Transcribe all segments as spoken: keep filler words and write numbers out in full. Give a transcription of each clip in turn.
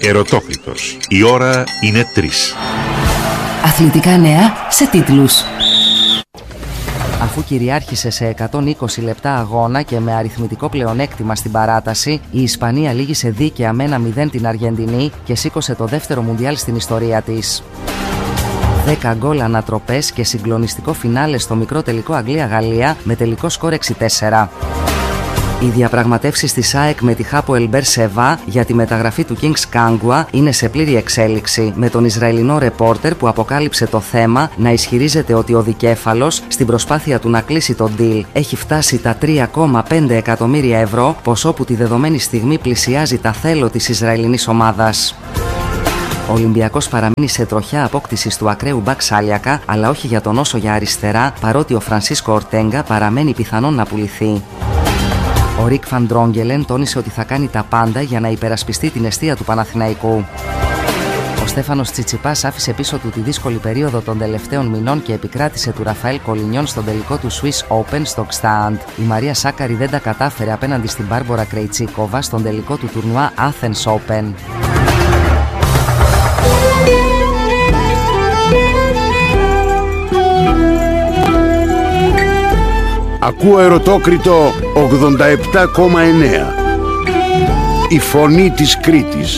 Ερωτόκριτος. Η ώρα είναι τρεις. Αθλητικά νέα σε τίτλους. Αφού κυριάρχησε σε εκατόν είκοσι λεπτά αγώνα και με αριθμητικό πλεονέκτημα στην παράταση, η Ισπανία λήγησε δίκαια με ένα μηδέν την Αργεντινή και σήκωσε το δεύτερο μουντιάλ στην ιστορία της. δέκα γκολ, ανατροπές και συγκλονιστικό φινάλε στο μικρό τελικό Αγγλία-Γαλλία με τελικό σκορ έξι τέσσερα. Οι διαπραγματεύσεις της ΑΕΚ με τη Hapoel Be'er Sheva για τη μεταγραφή του Kings Kangwa είναι σε πλήρη εξέλιξη, με τον Ισραηλινό ρεπόρτερ που αποκάλυψε το θέμα να ισχυρίζεται ότι ο δικέφαλος στην προσπάθεια του να κλείσει τον deal έχει φτάσει τα τρία κόμμα πέντε εκατομμύρια ευρώ, ποσό που τη δεδομένη στιγμή πλησιάζει τα θέλω της Ισραηλινής ομάδας. Ο Ολυμπιακός παραμείνει σε τροχιά απόκτησης του ακραίου μπακ Σάλιακα, αλλά όχι για τον όσο για αριστερά, παρότι ο Φρανσίσκο Ορτέγκα παραμένει πιθανόν να πουληθεί. Ο Ρικ Φαν Ντρόγγελεν τόνισε ότι θα κάνει τα πάντα για να υπερασπιστεί την εστία του Παναθηναϊκού. Ο Στέφανος Τσιτσιπάς άφησε πίσω του τη δύσκολη περίοδο των τελευταίων μηνών και επικράτησε του Ραφαέλ Κολινιόν στον τελικό του Swiss Open στο Gstaad. Η Μαρία Σάκαρη δεν τα κατάφερε απέναντι στην Μπάρμπορα Κρεϊτσίκοβα στον τελικό του τουρνουά Athens Open. Ακούω Ερωτόκριτο ογδόντα επτά κόμμα εννέα. Η φωνή της Κρήτης.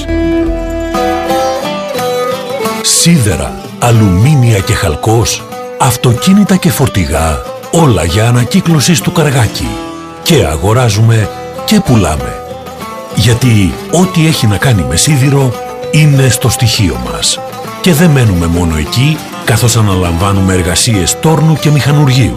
Σίδερα, αλουμίνια και χαλκός, αυτοκίνητα και φορτηγά, όλα για ανακύκλωση στο Καργάκι. Και αγοράζουμε και πουλάμε. Γιατί ό,τι έχει να κάνει με σίδηρο είναι στο στοιχείο μας. Και δεν μένουμε μόνο εκεί, καθώς αναλαμβάνουμε εργασίες τόρνου και μηχανουργείου.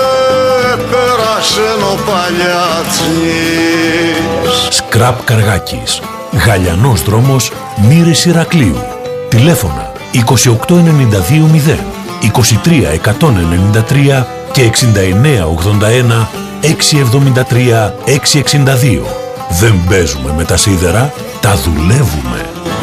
Σκραπ Καργάκης. Γαλιανός δρόμος, Μύρης Ηρακλείου. Τηλέφωνα είκοσι οκτώ ενενήντα δύο μηδέν, είκοσι τρία εκατόν ενενήντα τρία και εξήντα εννέα ογδόντα ένα εξακόσια εβδομήντα τρία εξακόσια εξήντα δύο. Δεν παίζουμε με τα σίδερα, τα δουλεύουμε.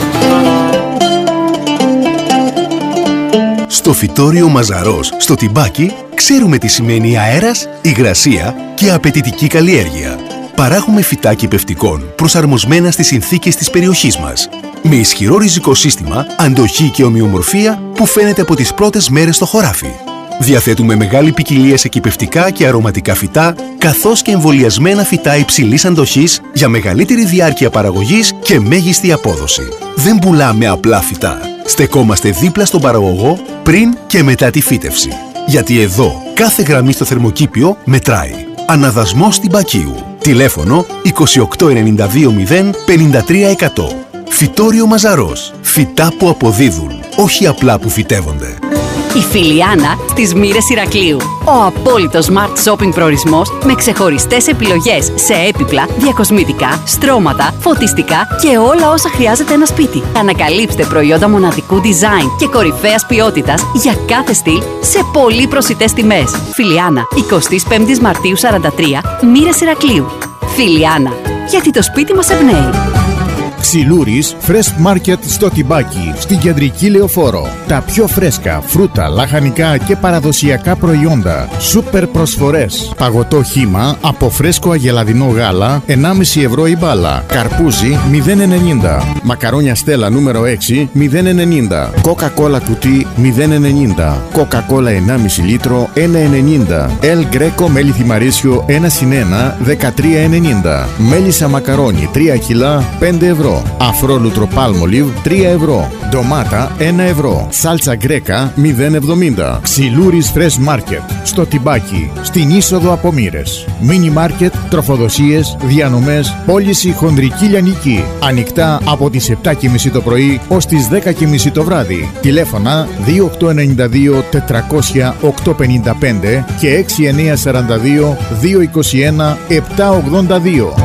Στο φυτόριο Μαζαρός, στο Τιμπάκι, ξέρουμε τι σημαίνει αέρας, υγρασία και απαιτητική καλλιέργεια. Παράγουμε φυτά κυπευτικών προσαρμοσμένα στις συνθήκες της περιοχής μας. Με ισχυρό ριζικό σύστημα, αντοχή και ομοιομορφία που φαίνεται από τις πρώτες μέρες στο χωράφι. Διαθέτουμε μεγάλη ποικιλία σε κυπευτικά και αρωματικά φυτά, καθώς και εμβολιασμένα φυτά υψηλής αντοχής για μεγαλύτερη διάρκεια παραγωγής και μέγιστη απόδοση. Δεν πουλάμε απλά φυτά. Στεκόμαστε δίπλα στον παραγωγό πριν και μετά τη φύτευση. Γιατί εδώ κάθε γραμμή στο θερμοκήπιο μετράει. Αναδασμός Τιμπακίου. Τηλέφωνο είκοσι οκτώ ενενήντα δύο μηδέν πενήντα τρία εκατό. Φυτόριο Μαζαρός. Φυτά που αποδίδουν, όχι απλά που φυτεύονται. Η Φιλιάνα στις Μύρες Ηρακλείου. Ο απόλυτος smart shopping προορισμός με ξεχωριστές επιλογές σε έπιπλα, διακοσμητικά, στρώματα, φωτιστικά και όλα όσα χρειάζεται ένα σπίτι. Ανακαλύψτε προϊόντα μοναδικού design και κορυφαίας ποιότητας για κάθε στυλ σε πολύ προσιτές τιμές. Φιλιάνα, εικοστή πέμπτη Μαρτίου σαράντα τρία, Μύρες Ηρακλείου. Φιλιάνα, γιατί το σπίτι μας εμπνέει. Ξυλούρης Fresh Market στο Τιμπάκι, στην κεντρική Λεωφόρο. Τα πιο φρέσκα φρούτα, λαχανικά και παραδοσιακά προϊόντα. Σούπερ προσφορές. Παγωτό χύμα από φρέσκο αγελαδινό γάλα ενάμιση ευρώ η μπάλα. Καρπούζι μηδέν ενενήντα. Μακαρόνια Στέλλα νούμερο έξι μηδέν ενενήντα. Coca-Cola κουτί μηδέν ενενήντα. Coca-Cola ενάμιση λίτρο ένα ενενήντα. El Greco μέλι θυμαρίσιο ένα συν ένα δεκατρία ενενήντα. Μέλισσα μακαρόνι τρία κιλά πέντε ευρώ. Αφρόλουτρο Palmolive τρία ευρώ. Ντομάτα ένα ευρώ. Σάλτσα γκρέκα μηδέν εβδομήντα. Ξυλούρης Fresh Market στο Τιμπάκι, στην είσοδο από Μύρες. Μίνι μάρκετ, τροφοδοσίες, διανομές, πώληση χονδρική λιανική. Ανοιχτά από τις επτά και μισή το πρωί ως τις δέκα και μισή το βράδυ. Τηλέφωνα δύο οκτώ ενενήντα δύο τετρακόσια οκτώ πενήντα πέντε και έξι εννιά σαράντα δύο δύο είκοσι ένα επτά ογδόντα δύο.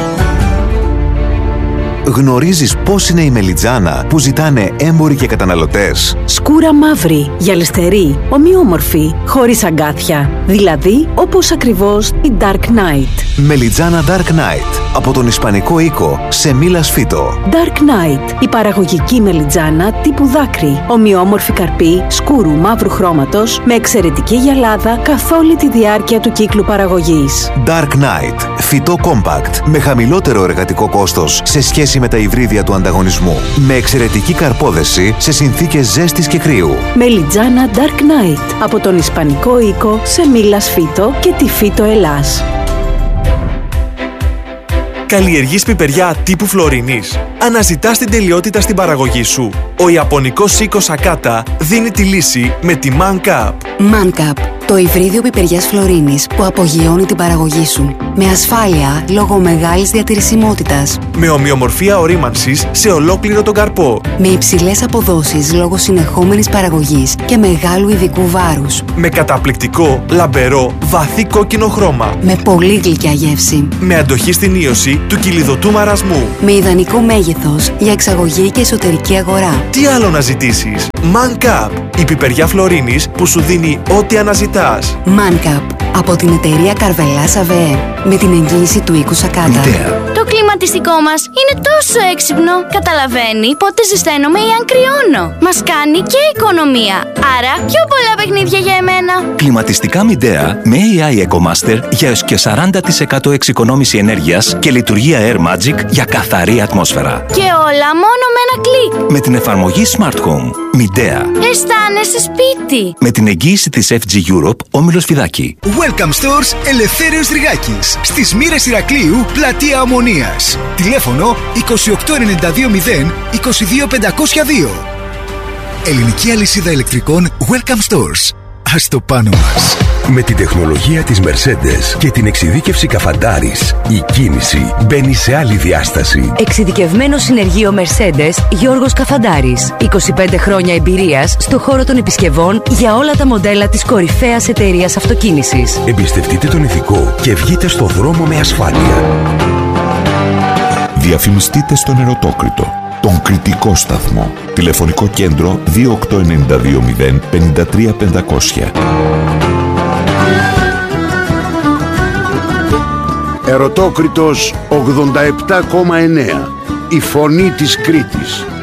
Γνωρίζεις πώς είναι η μελιτζάνα που ζητάνε έμποροι και καταναλωτές? Σκούρα μαύρη, γυαλιστερή, ομοιόμορφη, χωρίς αγκάθια. Δηλαδή, όπως ακριβώς η Dark Knight. Μελιτζάνα Dark Knight. Από τον Ισπανικό οίκο σε Μίλας Φύτο. Dark Knight. Η παραγωγική μελιτζάνα τύπου δάκρυ. Ομοιόμορφη καρπή, σκούρου μαύρου χρώματος, με εξαιρετική γυαλάδα καθ' όλη τη διάρκεια του κύκλου παραγωγής. Dark Knight. Φυτό compact. Με χαμηλότερο εργατικό κόστος σε σχέση με τα υβρίδια του ανταγωνισμού. Με εξαιρετική καρπόδεση σε συνθήκες ζέστης και κρύου. Μελιτζάνα Dark Knight από τον Ισπανικό οίκο σε Μίλας Φίτο και τη Φίτο Ελλάς. Καλλιεργείς πιπεριά τύπου Φλωρίνης? Αναζητάς την τελειότητα στην παραγωγή σου? Ο Ιαπωνικός οίκος Ακάτα δίνει τη λύση με τη Mancap. Mancap, το υβρίδιο πιπεριάς Φλωρίνης που απογειώνει την παραγωγή σου. Με ασφάλεια λόγω μεγάλης διατηρησιμότητας. Με ομοιομορφία ορίμανσης σε ολόκληρο τον καρπό. Με υψηλές αποδόσεις λόγω συνεχόμενης παραγωγής και μεγάλου ειδικού βάρους. Με καταπληκτικό, λαμπερό, βαθύ κόκκινο χρώμα. Με πολύ γλυκιά γεύση. Με αντοχή στην ίωση του κυλιδωτού μαρασμού. Με ιδανικό μέγεθος για εξαγωγή και εσωτερική αγορά. Τι άλλο να ζητήσεις? Mancap, η πιπεριά Φλωρίνης που σου δίνει ό,τι αναζητάς. Mancap, από την εταιρεία Καρβελάς ΑΒΕ, με την εγγύηση του οίκου Ακάτα. Το κλιματιστικό μας είναι τόσο έξυπνο. Καταλαβαίνει πότε ζεσταίνομαι ή αν κρυώνω. Μας κάνει και οικονομία. Άρα πιο πολλά παιχνίδια για εμένα. Κλιματιστικά Midea με έι άι EcoMaster για έως και σαράντα τοις εκατό εξοικονόμηση ενέργειας και λειτουργία Air Magic για καθαρή ατμόσφαιρα. Και όλα μόνο με ένα κλικ. Με την εφαρμογή Smart Home. Midea. Αισθάνεσαι σπίτι. Με την εγγύηση της εφ τζι Europe, Όμιλος Φιδάκη. Welcome Stores Ελευθέριος Ριγάκης. Στις Μοίρες Ηρακλείου, πλατεία Αμμονίας. Τηλέφωνο είκοσι οκτώ ενενήντα δύο μηδέν είκοσι δύο πεντακόσια δύο. Ελληνική αλυσίδα ηλεκτρικών Welcome Stores. Ας το πάνω μας. Με την τεχνολογία της Mercedes και την εξειδίκευση Καφαντάρης, η κίνηση μπαίνει σε άλλη διάσταση. Εξειδικευμένο συνεργείο Mercedes Γιώργος Καφαντάρης. είκοσι πέντε χρόνια εμπειρίας στο χώρο των επισκευών για όλα τα μοντέλα της κορυφαίας εταιρείας αυτοκίνησης. Εμπιστευτείτε τον ηθικό και βγείτε στο δρόμο με ασφάλεια. Διαφημιστείτε στον Ερωτόκριτο, τον κριτικό σταθμό. Τηλεφωνικό κέντρο δύο οκτώ εννιά δύο μηδέν πέντε τρία πεντακόσια. Ερωτόκριτος ογδόντα επτά κόμμα εννέα. Η φωνή της Κρήτης.